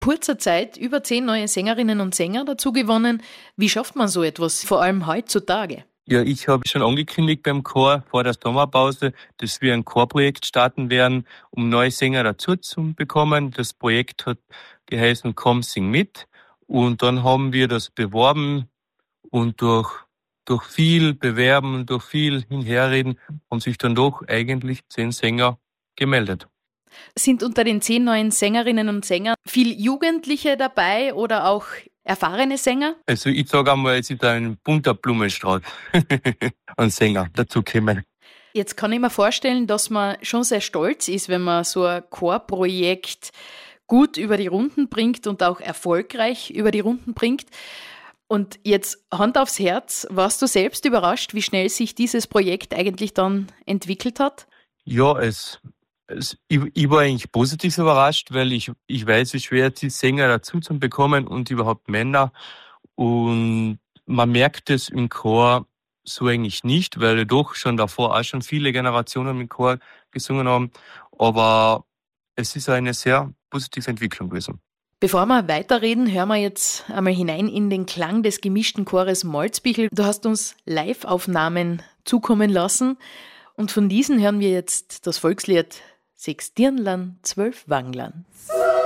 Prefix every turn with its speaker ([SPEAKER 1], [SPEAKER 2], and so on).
[SPEAKER 1] kurzer Zeit über 10 neue Sängerinnen und Sänger dazu gewonnen. Wie schafft man so etwas, vor allem heutzutage?
[SPEAKER 2] Ja, ich habe schon angekündigt beim Chor vor der Sommerpause, dass wir ein Chorprojekt starten werden, um neue Sänger dazu zu bekommen. Das Projekt hat geheißen Komm, sing mit. Und dann haben wir das beworben und durch viel Bewerben, durch viel Hinherreden haben sich dann doch eigentlich 10 Sänger gemeldet.
[SPEAKER 1] Sind unter den 10 neuen Sängerinnen und Sängern viel Jugendliche dabei oder auch erfahrene Sänger?
[SPEAKER 2] Also ich sage einmal, es ist ein bunter Blumenstrauß an Sänger dazugekommen.
[SPEAKER 1] Jetzt kann ich mir vorstellen, dass man schon sehr stolz ist, wenn man so ein Chorprojekt gut über die Runden bringt und auch erfolgreich über die Runden bringt. Und jetzt Hand aufs Herz, warst du selbst überrascht, wie schnell sich dieses Projekt eigentlich dann entwickelt hat?
[SPEAKER 2] Ja, ich war eigentlich positiv überrascht, weil ich weiß, wie schwer es ist, Sänger dazu zu bekommen und überhaupt Männer. Und man merkt es im Chor so eigentlich nicht, weil doch schon davor auch schon viele Generationen im Chor gesungen haben. Aber es ist eine sehr positive Entwicklung gewesen.
[SPEAKER 1] Bevor wir weiterreden, hören wir jetzt einmal hinein in den Klang des gemischten Chores Molzbichl. Du hast uns Live-Aufnahmen zukommen lassen und von diesen hören wir jetzt das Volkslied Sechs Dirnlern, 12 Wanglern.